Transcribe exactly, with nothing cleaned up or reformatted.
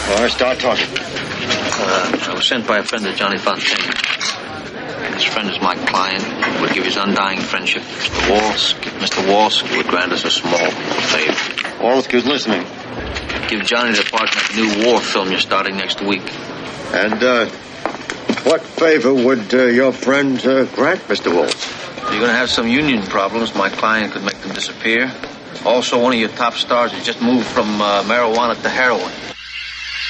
All right, start talking. Uh, I was sent by a friend of Johnny Fontane. This friend is my client. He would give his undying friendship to Mister Walsh. Mister Walsh would grant us a small favor. Walsh is listening. Give Johnny the part in a new war film you're starting next week. And, uh, what favor would uh, your friend uh, grant, Mister Walsh? If you're going to have some union problems, my client could make them disappear. Also, one of your top stars has just moved from uh, marijuana to heroin.